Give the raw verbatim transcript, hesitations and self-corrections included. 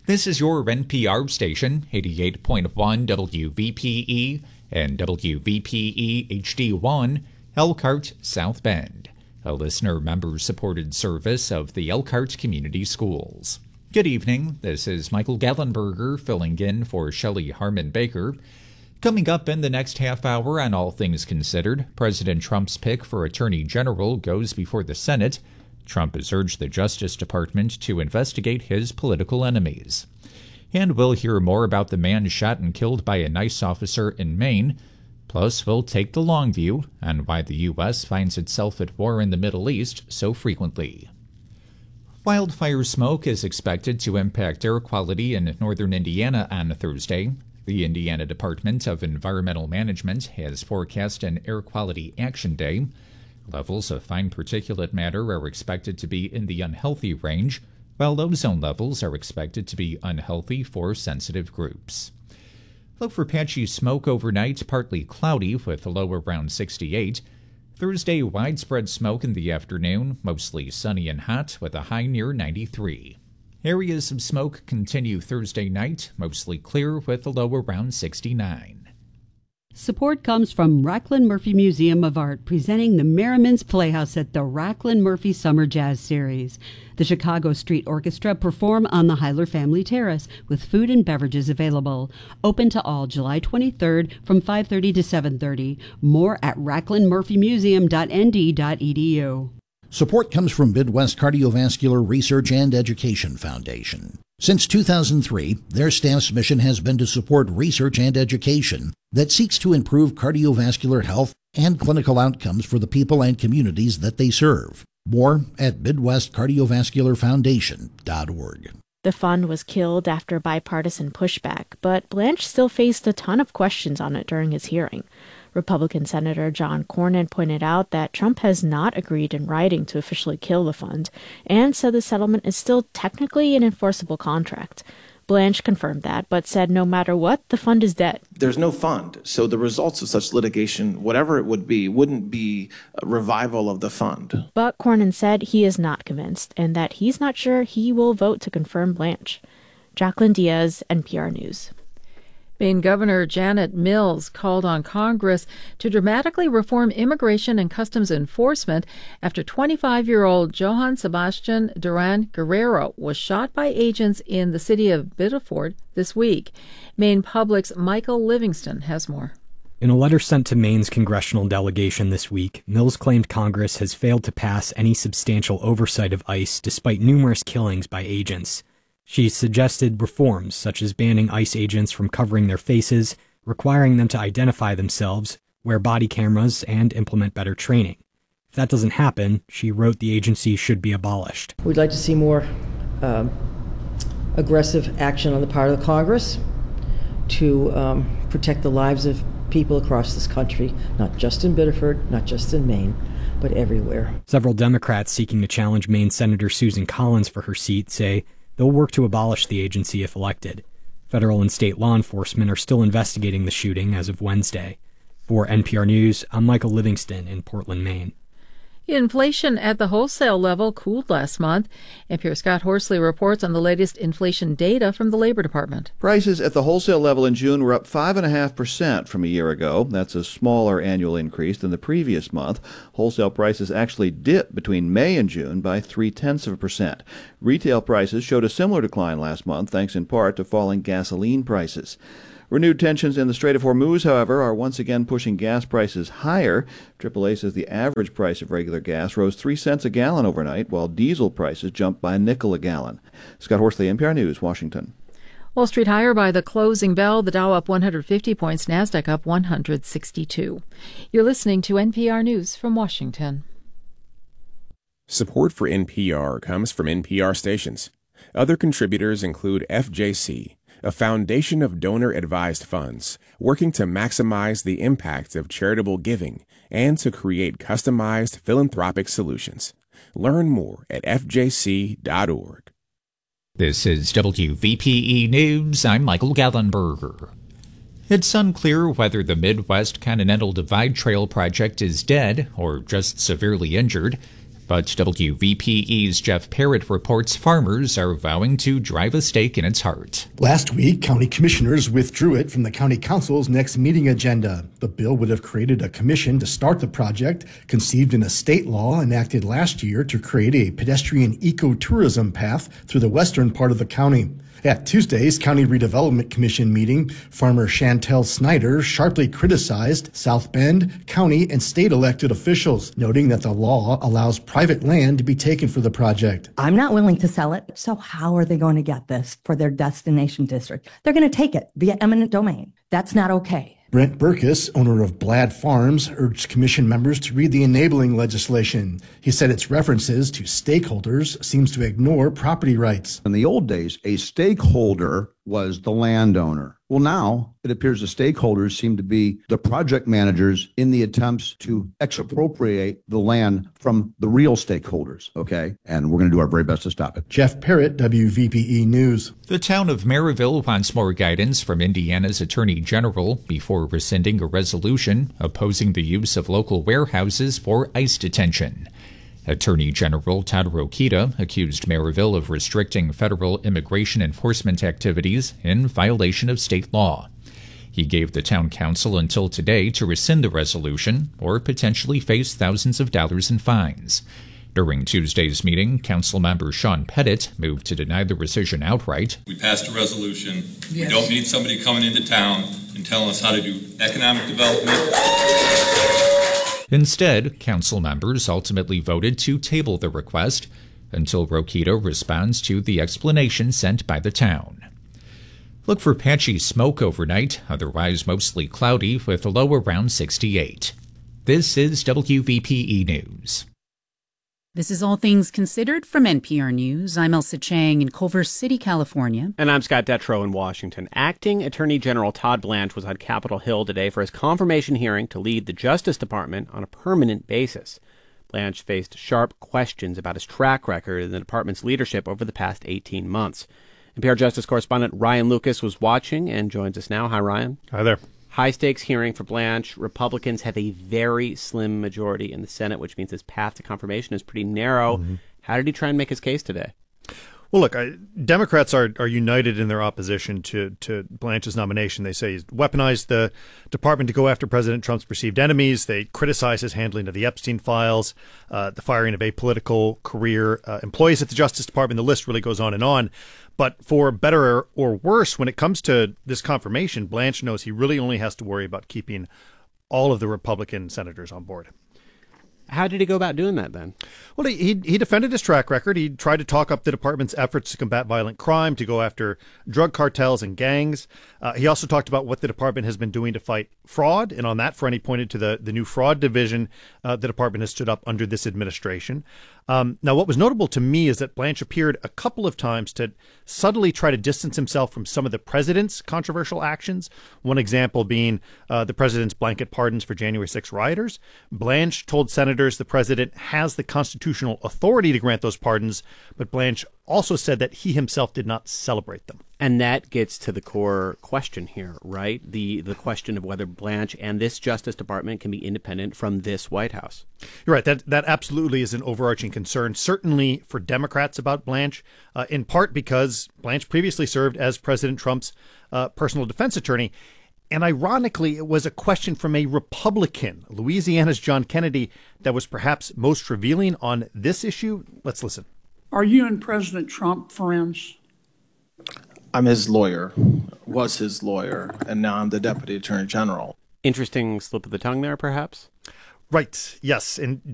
This is your N P R station, eighty-eight point one W V P E and W V P E H D one, Elkhart, South Bend, a listener member-supported service of the Elkhart Community Schools. Good evening. This is Michael Gallenberger filling in for Shelley Harmon Baker. Coming up in the next half hour on All Things Considered, President Trump's pick for Attorney General goes before the Senate. Trump has urged the Justice Department to investigate his political enemies. And we'll hear more about the man shot and killed by a ICE officer in Maine. Plus, we'll take the long view on why the U S finds itself at war in the Middle East so frequently. Wildfire smoke is expected to impact air quality in northern Indiana on Thursday. The Indiana Department of Environmental Management has forecast an Air Quality Action Day. Levels of fine particulate matter are expected to be in the unhealthy range, while ozone levels are expected to be unhealthy for sensitive groups. Look for patchy smoke overnight, partly cloudy with a low around sixty-eight. Thursday, widespread smoke in the afternoon, mostly sunny and hot with a high near ninety-three. Areas of smoke continue Thursday night, mostly clear with a low around sixty-nine. Support comes from Racklin Murphy Museum of Art, presenting the Merriman's Playhouse at the Racklin Murphy Summer Jazz Series. The Chicago Street Orchestra perform on the Heiler Family Terrace with food and beverages available. Open to all July twenty-third from five thirty to seven thirty. More at racklin murphy museum dot n d dot e d u. Support comes from Midwest Cardiovascular Research and Education Foundation. Since two thousand three, their staff's mission has been to support research and education that seeks to improve cardiovascular health and clinical outcomes for the people and communities that they serve. More at midwest cardiovascular foundation dot org. The fund was killed after bipartisan pushback, but Blanche still faced a ton of questions on it during his hearing. Republican Senator John Cornyn pointed out that Trump has not agreed in writing to officially kill the fund and said the settlement is still technically an enforceable contract. Blanche confirmed that, but said no matter what, the fund is dead. There's no fund, so the results of such litigation, whatever it would be, wouldn't be a revival of the fund. But Cornyn said he is not convinced and that he's not sure he will vote to confirm Blanche. Jacqueline Diaz, N P R News. Maine Governor Janet Mills called on Congress to dramatically reform immigration and customs enforcement after twenty-five-year-old Johann Sebastian Duran Guerrero was shot by agents in the city of Biddeford this week. Maine Public's Michael Livingston has more. In a letter sent to Maine's congressional delegation this week, Mills claimed Congress has failed to pass any substantial oversight of ICE despite numerous killings by agents. She suggested reforms such as banning ICE agents from covering their faces, requiring them to identify themselves, wear body cameras, and implement better training. If that doesn't happen, she wrote the agency should be abolished. We'd like to see more um, aggressive action on the part of the Congress to um, protect the lives of people across this country, not just in Biddeford, not just in Maine, but everywhere. Several Democrats seeking to challenge Maine Senator Susan Collins for her seat say they'll work to abolish the agency if elected. Federal and state law enforcement are still investigating the shooting as of Wednesday. For N P R News, I'm Michael Livingston in Portland, Maine. Inflation at the wholesale level cooled last month. N P R's Scott Horsley reports on the latest inflation data from the Labor Department. Prices at the wholesale level in June were up five point five percent from a year ago. That's a smaller annual increase than the previous month. Wholesale prices actually dipped between May and June by three-tenths of a percent. Retail prices showed a similar decline last month, thanks in part to falling gasoline prices. Renewed tensions in the Strait of Hormuz, however, are once again pushing gas prices higher. triple A says the average price of regular gas rose three cents a gallon overnight, while diesel prices jumped by a nickel a gallon. Scott Horsley, N P R News, Washington. Wall Street higher by the closing bell. The Dow up one hundred fifty points, NASDAQ up one hundred sixty-two. You're listening to N P R News from Washington. Support for N P R comes from N P R stations. Other contributors include F J C, a foundation of donor-advised funds working to maximize the impact of charitable giving and to create customized philanthropic solutions. Learn more at f j c dot org. This is W V P E News. I'm Michael Gallenberger. It's unclear whether the Midwest Continental Divide Trail project is dead or just severely injured. But W V P E's Jeff Parrott reports farmers are vowing to drive a stake in its heart. Last week, county commissioners withdrew it from the county council's next meeting agenda. The bill would have created a commission to start the project, conceived in a state law enacted last year to create a pedestrian ecotourism path through the western part of the county. At Tuesday's County Redevelopment Commission meeting, farmer Chantel Snyder sharply criticized South Bend, county, and state elected officials, noting that the law allows private land to be taken for the project. I'm not willing to sell it, so how are they going to get this for their destination district? They're going to take it via eminent domain. That's not okay. Brent Burkus, owner of Blad Farms, urged commission members to read the enabling legislation. He said its references to stakeholders seems to ignore property rights. In the old days, a stakeholder was the landowner. Well, now it appears the stakeholders seem to be the project managers in the attempts to expropriate the land from the real stakeholders, okay? And we're going to do our very best to stop it. Jeff Parrott, W V P E News. The town of Maryville wants more guidance from Indiana's Attorney General before rescinding a resolution opposing the use of local warehouses for ICE detention. Attorney General Todd Rokita accused Maryville of restricting federal immigration enforcement activities in violation of state law. He gave the town council until today to rescind the resolution or potentially face thousands of dollars in fines. During Tuesday's meeting, council member Sean Pettit moved to deny the rescission outright. We passed a resolution. Yes. We don't need somebody coming into town and telling us how to do economic development. Instead, council members ultimately voted to table the request until Rokita responds to the explanation sent by the town. Look for patchy smoke overnight, otherwise mostly cloudy with a low around sixty-eight. This is W V P E News. This is All Things Considered from N P R News. I'm Elsa Chang in Culver City, California. And I'm Scott Detrow in Washington. Acting Attorney General Todd Blanche was on Capitol Hill today for his confirmation hearing to lead the Justice Department on a permanent basis. Blanche faced sharp questions about his track record in the department's leadership over the past eighteen months. N P R Justice correspondent Ryan Lucas was watching and joins us now. Hi, Ryan. Hi there. High-stakes hearing for Blanche. Republicans have a very slim majority in the Senate, which means his path to confirmation is pretty narrow. Mm-hmm. How did he try and make his case today? Well, look, I, Democrats are, are united in their opposition to, to Blanche's nomination. They say he's weaponized the department to go after President Trump's perceived enemies. They criticize his handling of the Epstein files, uh, the firing of apolitical career uh, employees at the Justice Department. The list really goes on and on. But for better or worse, when it comes to this confirmation, Blanche knows he really only has to worry about keeping all of the Republican senators on board. How did he go about doing that then? Well, he, he he defended his track record. He tried to talk up the department's efforts to combat violent crime, to go after drug cartels and gangs. Uh, he also talked about what the department has been doing to fight fraud. And on that front, he pointed to the, the new fraud division uh, the department has stood up under this administration. Um, now, what was notable to me is that Blanche appeared a couple of times to subtly try to distance himself from some of the president's controversial actions. One example being uh, the president's blanket pardons for January sixth rioters. Blanche told senators the president has the constitutional authority to grant those pardons, but Blanche also said that he himself did not celebrate them. And that gets to the core question here, right? The the question of whether Blanche and this Justice Department can be independent from this White House. You're right. That that absolutely is an overarching concern, certainly for Democrats about Blanche, uh, in part because Blanche previously served as President Trump's uh, personal defense attorney. And ironically, it was a question from a Republican, Louisiana's John Kennedy, that was perhaps most revealing on this issue. Let's listen. Are you and President Trump friends? I'm his lawyer, was his lawyer, and now I'm the Deputy Attorney General. Interesting slip of the tongue there, perhaps? Right. Yes. And